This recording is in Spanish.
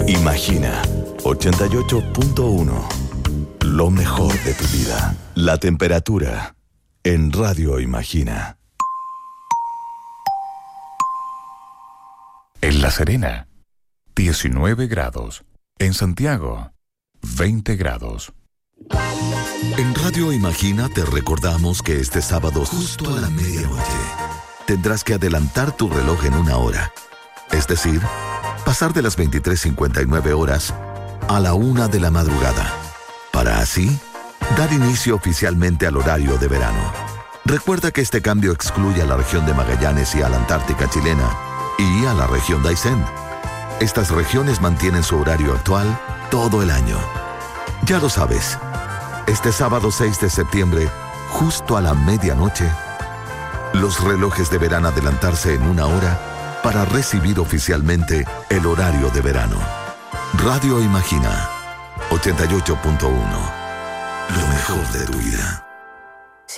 Imagina 88.1. Lo mejor de tu vida. La temperatura en Radio Imagina. En La Serena, 19 grados. En Santiago, 20 grados. En Radio Imagina te recordamos que este sábado, justo a la medianoche, tendrás que adelantar tu reloj en 1 hora. Es decir, pasar de las 23:59 horas a la 1 de la madrugada, para así dar inicio oficialmente al horario de verano. Recuerda que este cambio excluye a la región de Magallanes y a la Antártica chilena y a la región de Aysén. Estas regiones mantienen su horario actual todo el año. Ya lo sabes, este sábado 6 de septiembre, justo a la medianoche, los relojes deberán adelantarse en 1 hora para recibir oficialmente el horario de verano. Radio Imagina, 88.1. Lo mejor de tu vida.